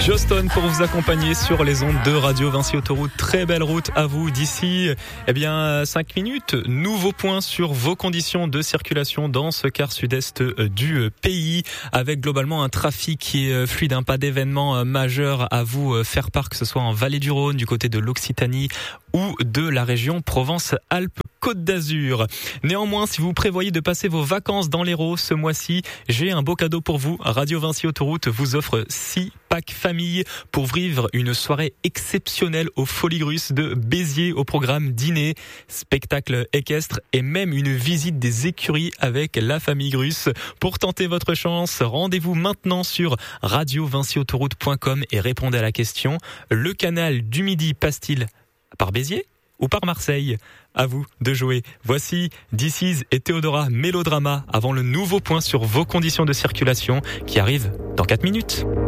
Joston pour vous accompagner sur les ondes de Radio Vinci Autoroute. Très belle route à vous d'ici 5 minutes. Nouveau point sur vos conditions de circulation dans ce quart sud-est du pays, avec globalement un trafic qui est fluide, pas d'événements majeurs à vous faire part, que ce soit en Vallée du Rhône, du côté de l'Occitanie ou de la région Provence-Alpes-Côte d'Azur. Néanmoins, si vous prévoyez de passer vos vacances dans l'Hérault ce mois-ci, j'ai un beau cadeau pour vous. Radio Vinci Autoroute vous offre 6 packs famille pour vivre une soirée exceptionnelle aux Folies Russes de Béziers, au programme dîner, spectacle équestre et même une visite des écuries avec la famille Gruss. Pour tenter votre chance, rendez-vous maintenant sur radiovinciautoroute.com et répondez à la question: le canal du Midi passe-t-il par Béziers ou par Marseille? À vous de jouer. Voici This Is et Théodora Mélodrama avant le nouveau point sur vos conditions de circulation qui arrive dans 4 minutes.